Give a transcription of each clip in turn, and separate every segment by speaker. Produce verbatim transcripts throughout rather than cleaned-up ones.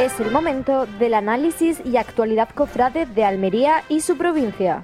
Speaker 1: Es el momento del análisis y actualidad cofrade de Almería y su provincia.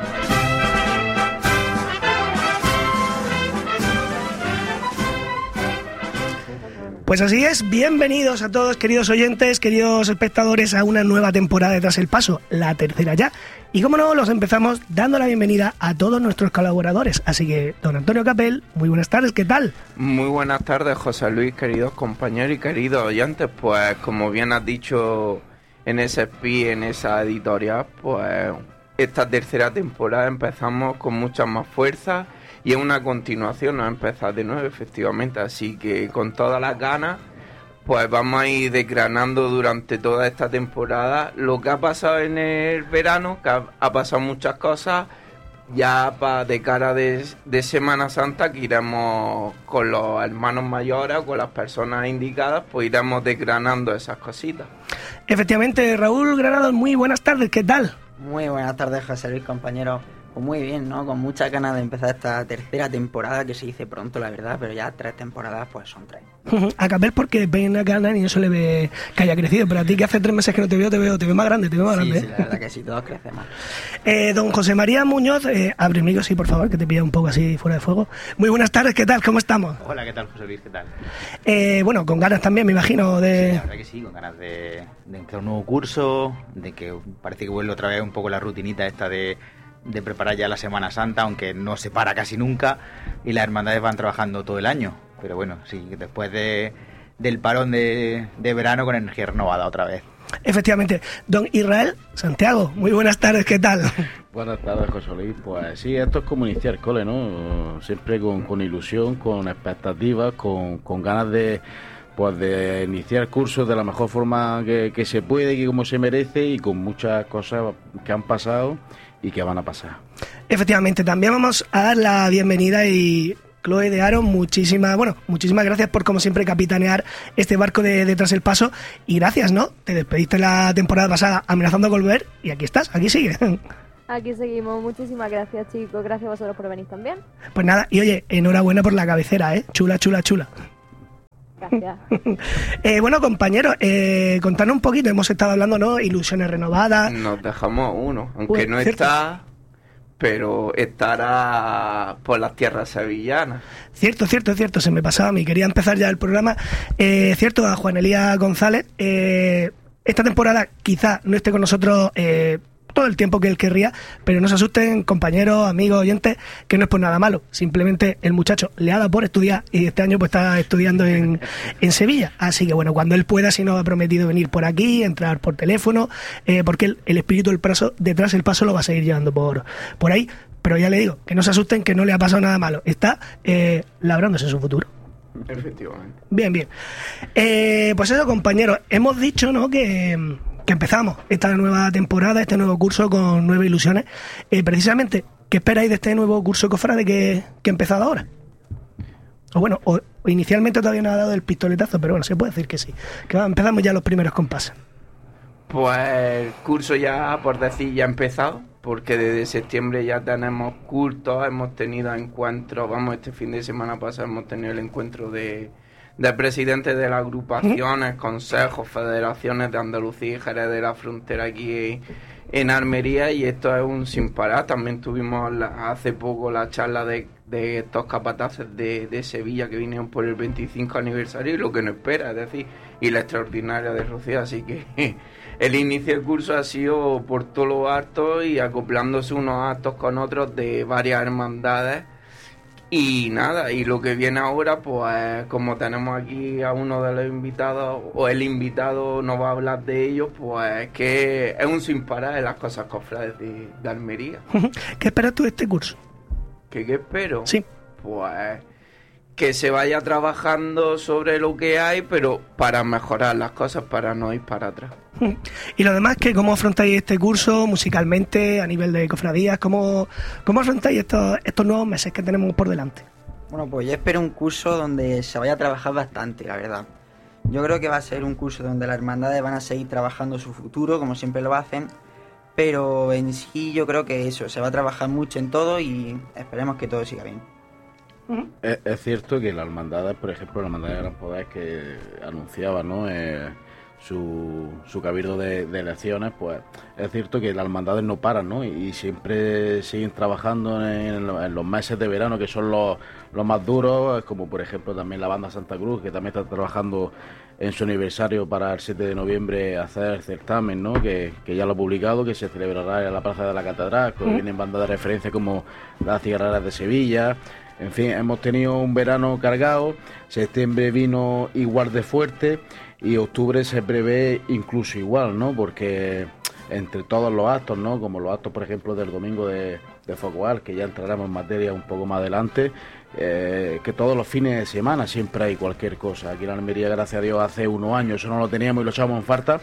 Speaker 2: Pues así es, bienvenidos a todos, queridos oyentes, queridos espectadores, a una nueva temporada de Tras el Paso, la tercera ya. Y como no, los empezamos dando la bienvenida a todos nuestros colaboradores. Así que, don Antonio Capel, muy buenas tardes, ¿qué tal?
Speaker 3: Muy buenas tardes, José Luis, queridos compañeros y queridos oyentes. Pues como bien has dicho en ese S P I, en esa editorial, pues esta tercera temporada empezamos con mucha más fuerza. Y es una continuación, no empezar de nuevo, efectivamente. Así que con todas las ganas, pues vamos a ir desgranando durante toda esta temporada lo que ha pasado en el verano, que ha, ha pasado muchas cosas. Ya pa, de cara de, de Semana Santa, que iremos con los hermanos mayores o con las personas indicadas, pues iremos desgranando esas cositas.
Speaker 2: Efectivamente, Raúl Granado, muy buenas tardes, ¿qué tal?
Speaker 4: Muy buenas tardes, José Luis, compañero. Pues muy bien, ¿no? Con muchas ganas de empezar esta tercera temporada, que se dice pronto, la verdad, pero ya tres temporadas, pues son tres.
Speaker 2: A Capel porque ve una gana y no se le ve que haya crecido, pero a ti que hace tres meses que no te veo, te veo, te veo más grande, te veo más
Speaker 4: sí,
Speaker 2: grande.
Speaker 4: Sí,
Speaker 2: ¿eh?
Speaker 4: la verdad que sí, todos crecemos.
Speaker 2: Eh, don José María Muñoz, eh, abre el micro, sí, por favor, que te pilla un poco así fuera de fuego. Muy buenas tardes, ¿qué tal? ¿Cómo estamos?
Speaker 5: Hola, ¿qué tal, José Luis? ¿Qué tal?
Speaker 2: Eh, bueno, con ganas también, me imagino, de...
Speaker 5: Sí, la verdad que sí, con ganas de, de empezar un nuevo curso, de que parece que vuelve otra vez un poco la rutinita esta de... de preparar ya la Semana Santa, aunque no se para casi nunca, y las hermandades van trabajando todo el año. Pero bueno, sí, después de, del parón de, de verano con energía renovada otra vez.
Speaker 2: Efectivamente. Don Israel Santiago, muy buenas tardes, ¿qué tal?
Speaker 6: Buenas tardes, José Luis. Pues sí, esto es como iniciar cole, ¿no? Siempre con, con ilusión, con expectativas, con, con ganas de... pues de iniciar cursos de la mejor forma que, que se puede y como se merece, y con muchas cosas que han pasado y que van a pasar. Efectivamente, también vamos a dar la bienvenida y Chloe de Aro, muchísimas, bueno, muchísimas gracias por como siempre capitanear este barco de, de Tras el Paso, y gracias, ¿no? Te despediste la temporada pasada amenazando con volver y aquí estás, aquí sigue.
Speaker 1: Aquí seguimos, muchísimas gracias, chicos, gracias a vosotros por venir también.
Speaker 2: Pues nada, y oye, enhorabuena por la cabecera, ¿eh? Chula, chula, chula.
Speaker 1: Gracias.
Speaker 2: eh, bueno, compañeros, eh, contanos un poquito, hemos estado hablando, ¿no? Ilusiones renovadas.
Speaker 3: Nos dejamos uno, aunque
Speaker 2: pues,
Speaker 3: no
Speaker 2: cierto.
Speaker 3: está, pero estará por las tierras sevillanas.
Speaker 2: Cierto, cierto, cierto, se me pasaba a mí, quería empezar ya el programa. Eh, cierto, a Juan Elías González, eh, esta temporada quizá no esté con nosotros... Eh, todo el tiempo que él querría, pero no se asusten, compañeros, amigos, oyentes, que no es por nada malo, simplemente el muchacho le ha dado por estudiar y este año pues está estudiando en, en Sevilla, así que bueno, cuando él pueda, si no ha prometido venir por aquí, entrar por teléfono, eh, porque el, el espíritu del paso, detrás del paso lo va a seguir llevando por, por ahí, pero ya le digo, que no se asusten, que no le ha pasado nada malo, está eh, labrándose su futuro.
Speaker 3: Efectivamente.
Speaker 2: Bien, bien. Eh, pues eso, compañeros, hemos dicho, ¿no?, que... que empezamos esta nueva temporada, este nuevo curso con nueve ilusiones. Eh, precisamente, ¿qué esperáis de este nuevo curso cofrade que, que ha empezado ahora? O bueno, o, o inicialmente todavía no ha dado el pistoletazo, pero bueno, se puede decir que sí. Que va, empezamos ya los primeros compases.
Speaker 3: Pues el curso ya, por decir, ya ha empezado, porque desde septiembre ya tenemos cultos, hemos tenido encuentros, vamos, este fin de semana pasado hemos tenido el encuentro de... de presidentes de las agrupaciones, consejos, federaciones de Andalucía y Jerez de la Frontera aquí en Almería, y esto es un sin parar. También tuvimos la, hace poco la charla de, de estos capataces de, de Sevilla que vinieron por el veinticinco aniversario y lo que nos espera, es decir, y la extraordinaria de Rocío, así que el inicio del curso ha sido por todo lo alto y acoplándose unos actos con otros de varias hermandades. Y nada, y lo que viene ahora, pues como tenemos aquí a uno de los invitados, o el invitado nos va a hablar de ellos, pues que es un sin parar de las cosas cofrades de, de Almería.
Speaker 2: ¿Qué esperas tú de este curso?
Speaker 3: ¿Qué, qué espero?
Speaker 2: Sí.
Speaker 3: Pues que se vaya trabajando sobre lo que hay, pero para mejorar las cosas, para no ir para atrás.
Speaker 2: Y lo demás, que ¿cómo afrontáis este curso musicalmente, a nivel de cofradías? ¿Cómo, cómo afrontáis estos, estos nuevos meses que tenemos por delante?
Speaker 4: Bueno, pues yo espero un curso donde se vaya a trabajar bastante, la verdad. Yo creo que va a ser un curso donde las hermandades van a seguir trabajando su futuro, como siempre lo hacen, pero en sí yo creo que eso, se va a trabajar mucho en todo y esperemos que todo siga bien.
Speaker 6: Uh-huh. Es, es cierto que las hermandades, por ejemplo, la hermandad de Gran Poder que anunciaba, ¿no? Eh, su, su cabildo de, de elecciones, pues es cierto que las hermandades no paran, ¿no? Y siempre siguen trabajando en, en los meses de verano, que son los, los más duros, como por ejemplo también la banda Santa Cruz, que también está trabajando en su aniversario para el siete de noviembre hacer el certamen, ¿no? Que, que ya lo ha publicado, que se celebrará en la Plaza de la Catedral, que ¿Mm? vienen bandas de referencia como las Cigarreras de Sevilla. En fin, hemos tenido un verano cargado, septiembre vino igual de fuerte y octubre se prevé incluso igual, ¿no? Porque entre todos los actos, ¿no? Como los actos, por ejemplo, del domingo de, de Focoal, que ya entraremos en materia un poco más adelante, eh, que todos los fines de semana siempre hay cualquier cosa. Aquí en Almería, gracias a Dios, hace unos años eso no lo teníamos y lo echábamos en falta,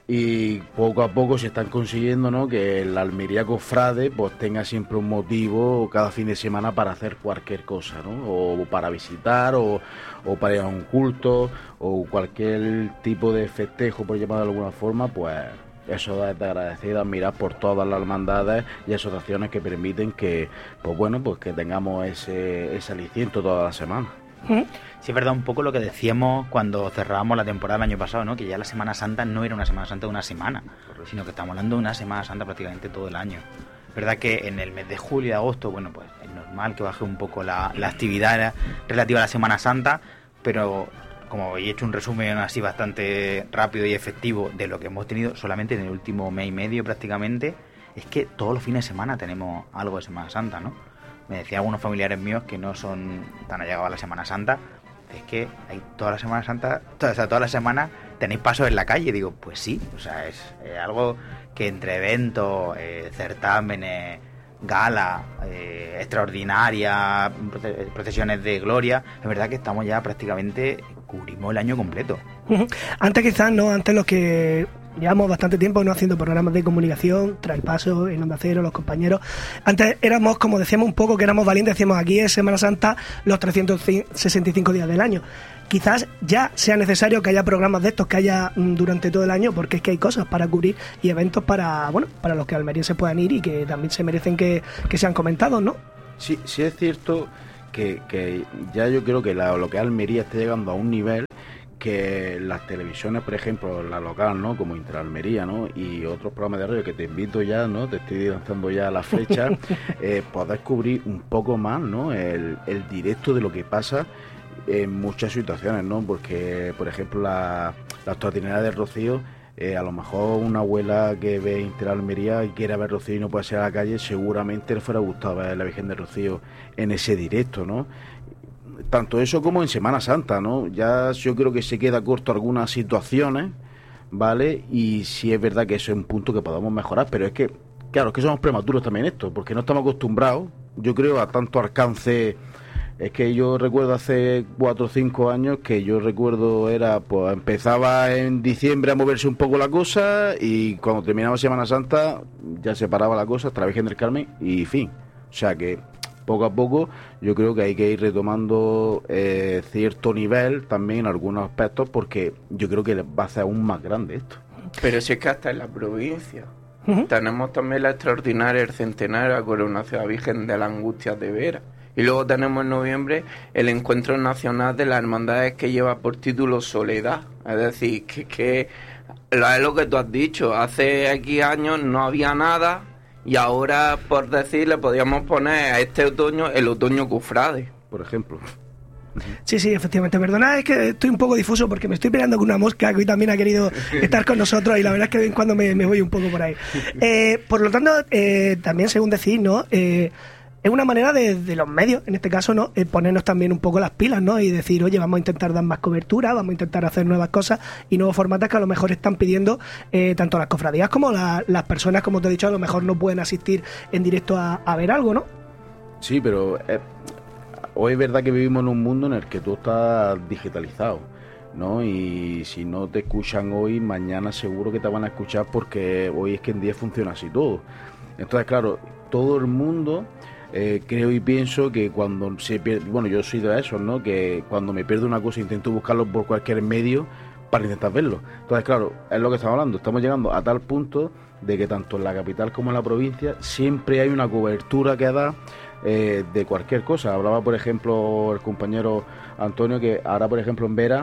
Speaker 6: y poco a poco se están consiguiendo, ¿no? Que la Almería Cofrade pues tenga siempre un motivo cada fin de semana para hacer cualquier cosa, ¿no? O para visitar, o, o para ir a un culto, o cualquier tipo de festejo, por llamarlo de alguna forma, pues eso es de agradecer, admirar por todas las hermandades y asociaciones que permiten que, pues bueno, pues que tengamos ese, ese aliciento toda la semana.
Speaker 5: Sí, es verdad, un poco lo que decíamos cuando cerrábamos la temporada el año pasado, ¿no? Que ya la Semana Santa no era una Semana Santa de una semana, sino que estamos hablando de una Semana Santa prácticamente todo el año. Es verdad que en el mes de julio y agosto, bueno, pues es normal que baje un poco la, la actividad relativa a la Semana Santa, pero como he hecho un resumen así bastante rápido y efectivo de lo que hemos tenido solamente en el último mes y medio prácticamente, es que todos los fines de semana tenemos algo de Semana Santa, ¿no? Me decían algunos familiares míos que no son tan allegados a la Semana Santa, es que hay toda la Semana Santa, toda, o sea, toda la semana tenéis pasos en la calle. Digo, pues sí, o sea, es eh, algo que entre eventos, eh, certámenes, gala, eh, extraordinaria, procesiones de gloria, es verdad que estamos ya prácticamente, cubrimos el año completo.
Speaker 2: Antes quizás, ¿no? Antes los que llevamos bastante tiempo no haciendo programas de comunicación, Traspaso, en Onda Cero, los compañeros. Antes éramos, como decíamos un poco, que éramos valientes, decíamos aquí es Semana Santa los trescientos sesenta y cinco días del año. Quizás ya sea necesario que haya programas de estos, que haya durante todo el año, porque es que hay cosas para cubrir y eventos para, bueno, para los que almerienses puedan ir y que también se merecen que, que sean comentados, ¿no?
Speaker 6: Sí, sí es cierto que, que ya yo creo que la, lo que Almería está llegando a un nivel que las televisiones, por ejemplo, la local, ¿no? Como Interalmería, ¿no? Y otros programas de radio que te invito ya, ¿no? Te estoy lanzando ya la flecha, eh, podés cubrir un poco más, ¿no? El, el directo de lo que pasa en muchas situaciones, ¿no? Porque, por ejemplo, la, la tortinera del Rocío, eh, a lo mejor una abuela que ve Interalmería y quiere ver Rocío y no puede salir a la calle, seguramente le fuera gustado ver la Virgen de Rocío en ese directo, ¿no? Tanto eso como en Semana Santa, ¿no? Ya yo creo que se queda corto algunas situaciones, ¿vale? Y sí es verdad que eso es un punto que podemos mejorar, pero es que, claro, es que somos prematuros también esto, porque no estamos acostumbrados, yo creo, a tanto alcance. Es que yo recuerdo hace cuatro o cinco años que yo recuerdo era, pues empezaba en diciembre a moverse un poco la cosa y cuando terminaba Semana Santa ya se paraba la cosa hasta la Virgen del Carmen y fin. O sea que poco a poco yo creo que hay que ir retomando eh, cierto nivel también en algunos aspectos, porque yo creo que va a ser aún más grande esto.
Speaker 3: Pero si es que hasta en la provincia uh-huh. tenemos también la extraordinaria, el centenario, la coronación a la Virgen de las Angustias de Vera. Y luego tenemos en noviembre el encuentro nacional de las hermandades que lleva por título Soledad. Es decir, que, que es lo que tú has dicho, hace aquí años no había nada. Y ahora, por decirle, podríamos poner a este otoño el otoño cofrade,
Speaker 6: por ejemplo.
Speaker 2: Sí, sí, efectivamente. Perdona, es que estoy un poco difuso porque me estoy peleando con una mosca que hoy también ha querido estar con nosotros y la verdad es que de vez en cuando me, me voy un poco por ahí. Eh, por lo tanto, eh, también según decís, ¿no? Eh, es una manera de, de los medios, en este caso, ¿no? Eh, ponernos también un poco las pilas, ¿no? Y decir, oye, vamos a intentar dar más cobertura, vamos a intentar hacer nuevas cosas y nuevos formatos que a lo mejor están pidiendo eh, tanto las cofradías como la, las personas, como te he dicho, a lo mejor no pueden asistir en directo a, a ver algo, ¿no?
Speaker 6: Sí, pero eh, hoy es verdad que vivimos en un mundo en el que tú estás digitalizado, ¿no? Y si no te escuchan hoy, mañana seguro que te van a escuchar, porque hoy es que en día funciona así todo. Entonces, claro, todo el mundo... Eh, creo y pienso que cuando se pierde, bueno, yo soy de esos, ¿no? Que cuando me pierdo una cosa intento buscarlo por cualquier medio para intentar verlo. Entonces, claro, es lo que estamos hablando, estamos llegando a tal punto de que tanto en la capital como en la provincia siempre hay una cobertura que da eh, de cualquier cosa. Hablaba, por ejemplo, el compañero Antonio que ahora, por ejemplo, en Vera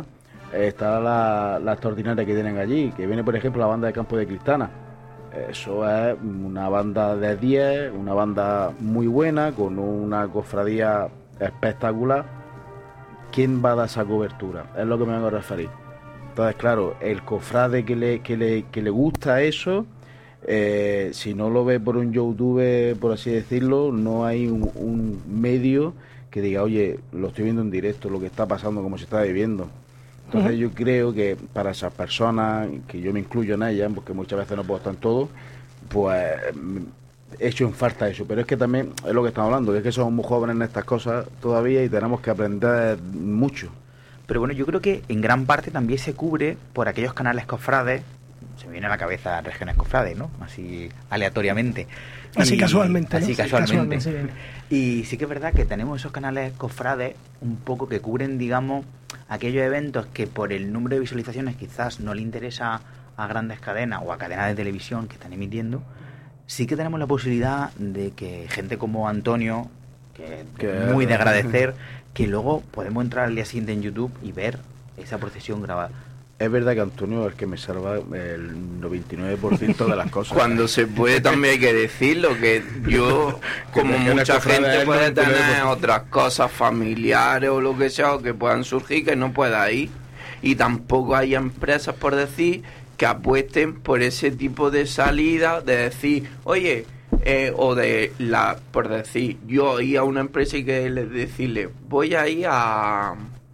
Speaker 6: está la, la extraordinaria que tienen allí, que viene por ejemplo la banda de Campo de Cristana. Eso es una banda de diez, una banda muy buena, con una cofradía espectacular. ¿Quién va a dar esa cobertura? Es lo que me vengo a referir. Entonces, claro, el cofrade que le, que le, que le gusta eso, eh, si no lo ve por un YouTube, por así decirlo, no hay un, un medio que diga, oye, lo estoy viendo en directo, lo que está pasando, cómo se está viviendo. Entonces uh-huh. yo creo que para esas personas, que yo me incluyo en ellas, porque muchas veces no puedo estar en todo, pues he hecho en falta eso. Pero es que también es lo que estamos hablando, que es que somos muy jóvenes en estas cosas todavía y tenemos que aprender mucho.
Speaker 5: Pero bueno, yo creo que en gran parte también se cubre por aquellos canales cofrades, se me viene a la cabeza Regiones Cofrades, ¿no? Así aleatoriamente.
Speaker 2: Así
Speaker 5: y,
Speaker 2: casualmente.
Speaker 5: Así
Speaker 2: ¿no?
Speaker 5: casualmente.
Speaker 2: casualmente sí.
Speaker 5: Y sí que es verdad que tenemos esos canales cofrades un poco que cubren, digamos, aquellos eventos que por el número de visualizaciones quizás no le interesa a grandes cadenas o a cadenas de televisión que están emitiendo. Sí que tenemos la posibilidad de que gente como Antonio, que es muy de agradecer, que luego podemos entrar al día siguiente en YouTube y ver esa procesión grabada.
Speaker 6: Es verdad que Antonio es el que me salva el noventa y nueve por ciento de las cosas.
Speaker 3: Cuando se puede también hay que decirlo, que yo, como mucha gente puede tener otras cosas familiares o lo que sea, o que puedan surgir, que no pueda ir. Y tampoco hay empresas, por decir, que apuesten por ese tipo de salida, de decir, oye, eh, o de la, por decir, yo ir a una empresa y que les decirle, voy a ir a,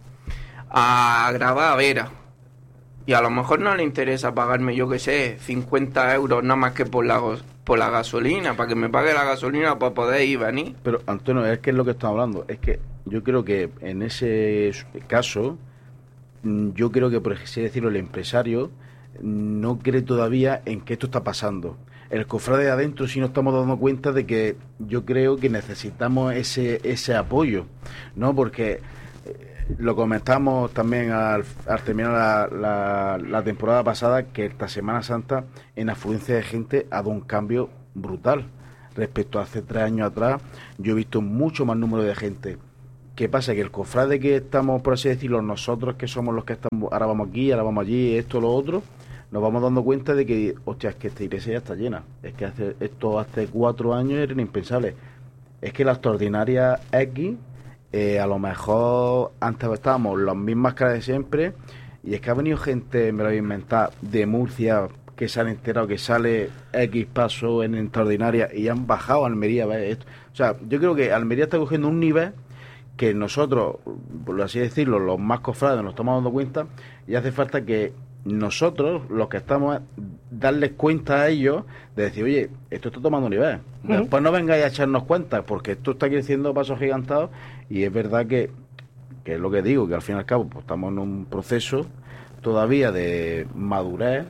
Speaker 3: a grabar a Vera. Y a lo mejor no le interesa pagarme, yo qué sé, cincuenta euros nada más que por la, por la gasolina, para que me pague la gasolina para poder ir y venir.
Speaker 6: Pero, Antonio, es que es lo que estamos hablando. Es que yo creo que en ese caso, yo creo que, por así decirlo, el empresario no cree todavía en que esto está pasando. El cofrade de adentro sí nos estamos dando cuenta de que yo creo que necesitamos ese, ese apoyo, ¿no? Porque lo comentamos también al, al terminar la, la, la temporada pasada, que esta Semana Santa en afluencia de gente ha dado un cambio brutal respecto a hace tres años atrás. Yo he visto mucho más número de gente. ¿Qué pasa? Que el cofrade que estamos, por así decirlo, nosotros que somos los que estamos, ahora vamos aquí, ahora vamos allí, esto, lo otro, nos vamos dando cuenta de que, hostia, es que esta iglesia ya está llena. Es que hace, esto hace cuatro años era impensable. Es que la extraordinaria X... Eh, a lo mejor antes estábamos las mismas caras de siempre y es que ha venido gente, me lo voy a inventar, de Murcia, que se han enterado que sale X paso en extraordinaria y han bajado a Almería a ver esto. O sea, yo creo que Almería está cogiendo un nivel que nosotros, por así decirlo, los más cofrades nos estamos dando cuenta, y hace falta que nosotros, los que estamos, darles cuenta a ellos de decir, oye, esto está tomando nivel. Uh-huh. Después no vengáis a echarnos cuenta, porque esto está creciendo a pasos gigantados, y es verdad que, que es lo que digo, que al fin y al cabo pues, estamos en un proceso todavía de madurez,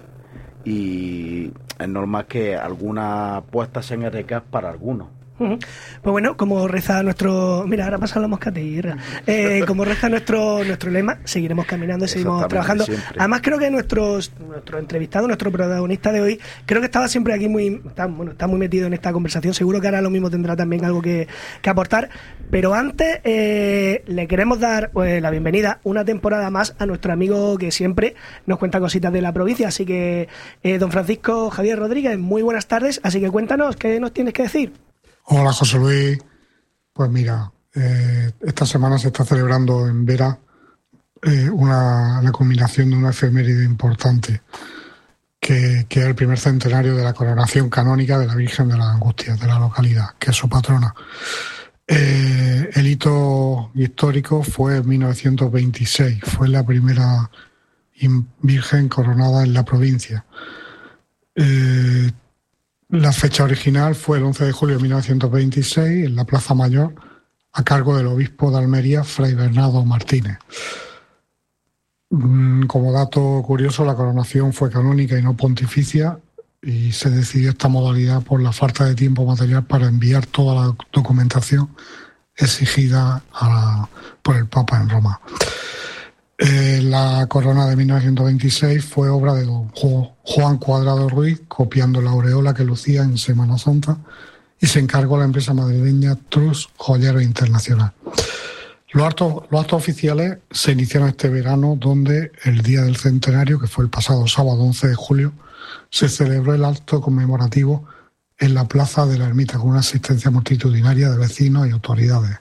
Speaker 6: y es normal que algunas apuestas sean arriesgadas para algunos.
Speaker 2: Uh-huh. Pues bueno, como reza nuestro... Mira, ahora pasa la moscatilla. Eh, como reza nuestro nuestro lema, seguiremos caminando y seguimos trabajando. Siempre. Además, creo que nuestros, nuestro entrevistado, nuestro protagonista de hoy, creo que estaba siempre aquí muy... Está, bueno, está muy metido en esta conversación. Seguro que ahora lo mismo tendrá también algo que, que aportar. Pero antes, eh, le queremos dar pues, la bienvenida una temporada más a nuestro amigo que siempre nos cuenta cositas de la provincia. Así que, eh, don Francisco Javier Rodríguez, muy buenas tardes. Así que cuéntanos, ¿qué nos tienes que decir?
Speaker 7: Hola, José Luis. Pues mira, eh, esta semana se está celebrando en Vera eh, una, la culminación de una efeméride importante, que, que es el primer centenario de la coronación canónica de la Virgen de las Angustias de la localidad, que es su patrona. Eh, el hito histórico fue en mil novecientos veintiséis, fue la primera Virgen coronada en la provincia. Eh, La fecha original fue el once de julio de mil novecientos veintiséis en la Plaza Mayor, a cargo del obispo de Almería, Fray Bernardo Martínez. Como dato curioso, la coronación fue canónica y no pontificia, y se decidió esta modalidad por la falta de tiempo material para enviar toda la documentación exigida a la, por el Papa en Roma. Eh, la corona de mil novecientos veintiséis fue obra de don Juan Cuadrado Ruiz, copiando la aureola que lucía en Semana Santa, y se encargó a la empresa madrileña Trus Joyero Internacional. Los actos, los actos oficiales se iniciaron este verano, donde el día del centenario, que fue el pasado sábado once de julio, se celebró el acto conmemorativo en la plaza de la Ermita, con una asistencia multitudinaria de vecinos y autoridades.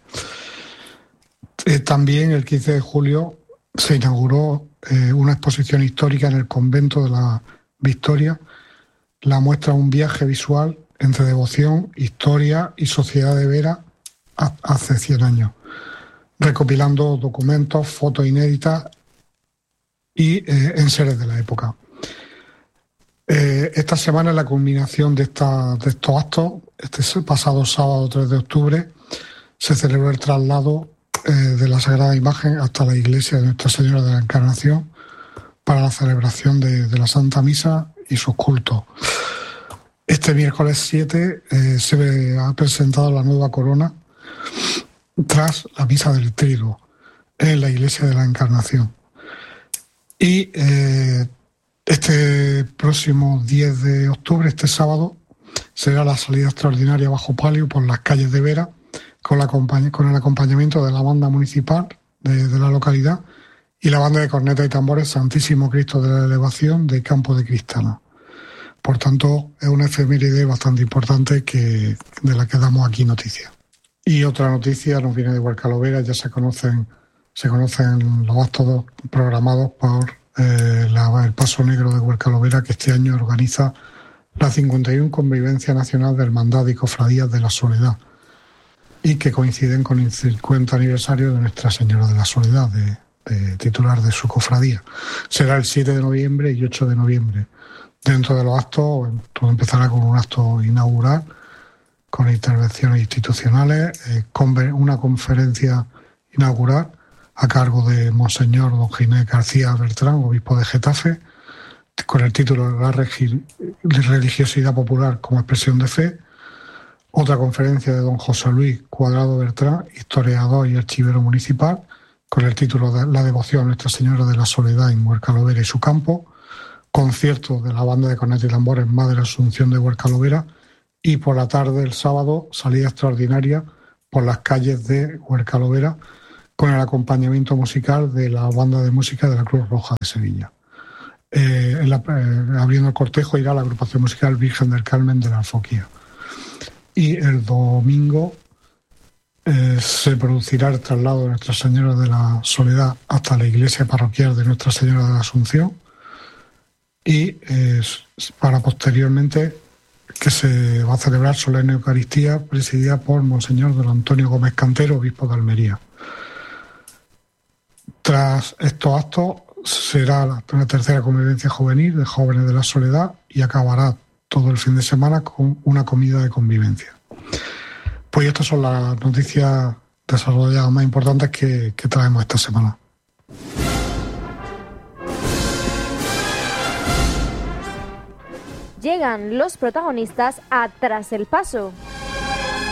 Speaker 7: Eh, también el quince de julio se inauguró eh, una exposición histórica en el convento de la Victoria. La muestra un viaje visual entre devoción, historia y sociedad de Vera hace cien años, recopilando documentos, fotos inéditas y eh, enseres de la época. Eh, esta semana, en la culminación de, esta, de estos actos, este pasado sábado tres de octubre, se celebró el traslado eh, de la Sagrada Imagen hasta la iglesia de Nuestra Señora de la Encarnación para la celebración de, de la Santa Misa y sus cultos. Este miércoles siete eh, se ha presentado la nueva corona tras la Misa del Trigo en la iglesia de la Encarnación. Y eh, este próximo diez de octubre, este sábado, será la salida extraordinaria bajo palio por las calles de Vera, con, la compañ- con el acompañamiento de la banda municipal de, de la localidad y la banda de cornetas y tambores Santísimo Cristo de la Elevación de Campo de Cristana. Por tanto, es una efeméride bastante importante que, de la que damos aquí noticia. Y otra noticia nos viene de Huercalovera. Ya se conocen, se conocen los actos programados por eh, la, el Paso Negro de Huercalovera, que este año organiza la cincuenta y una Convivencia Nacional de Hermandad y Cofradías de la Soledad, y que coinciden con el cincuenta aniversario de Nuestra Señora de la Soledad, de, de titular de su cofradía. Será el siete de noviembre y ocho de noviembre. Dentro de los actos, todo empezará con un acto inaugural, con intervenciones institucionales, eh, con una conferencia inaugural a cargo de Monseñor Don Ginés García Bertrán, obispo de Getafe, con el título La religiosidad popular como expresión de fe. Otra conferencia de Don José Luis Cuadrado Bertrán, historiador y archivero municipal, con el título de La devoción a Nuestra Señora de la Soledad en Huercalovera y su campo. Concierto de la banda de cornetas y tambores Madre Asunción de Huercalovera, y por la tarde del sábado salida extraordinaria por las calles de Huercalovera con el acompañamiento musical de la banda de música de la Cruz Roja de Sevilla. Eh, en la, eh, abriendo el cortejo irá la agrupación musical Virgen del Carmen de la Alfoquía. Y el domingo eh, se producirá el traslado de Nuestra Señora de la Soledad hasta la iglesia parroquial de Nuestra Señora de la Asunción, y eh, para posteriormente que se va a celebrar solemne Eucaristía presidida por Monseñor Don Antonio Gómez Cantero, obispo de Almería. Tras estos actos será la, la tercera convivencia juvenil de Jóvenes de la Soledad, y acabará todo el fin de semana con una comida de convivencia. Pues estas son las noticias desarrolladas más importantes que, que traemos esta semana.
Speaker 1: Llegan los protagonistas a Tras el Paso.